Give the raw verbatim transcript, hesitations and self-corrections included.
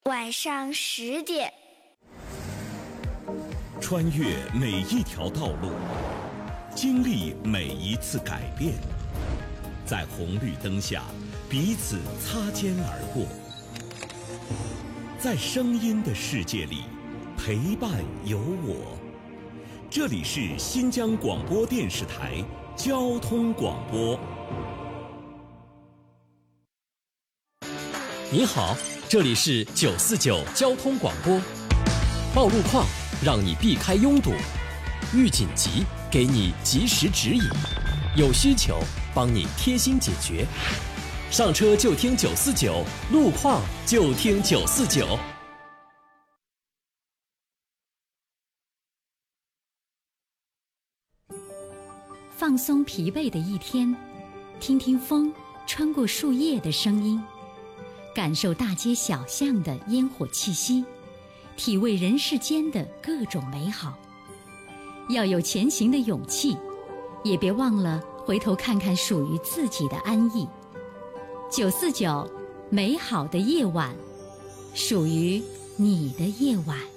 晚上十点。 穿越每一条道路，经历每一次改变，在红绿灯下彼此擦肩而过，在声音的世界里陪伴有我。这里是新疆广播电视台交通广播。 你好，这里是九四九交通广播。报路况，让你避开拥堵；遇紧急，给你及时指引；有需求，帮你贴心解决。上车就听九四九，路况就听九四九。 放松疲惫的一天，听听风穿过树叶的声音，感受大街小巷的烟火气息，体味人世间的各种美好。要有前行的勇气，也别忘了回头看看属于自己的安逸。九四九，美好的夜晚，属于你的夜晚。